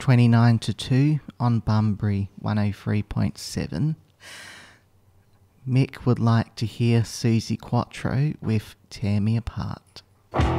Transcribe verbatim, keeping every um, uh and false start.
twenty-nine to two on Bunbury one oh three point seven. Mick would like to hear Susie Quattro with Tear Me Apart.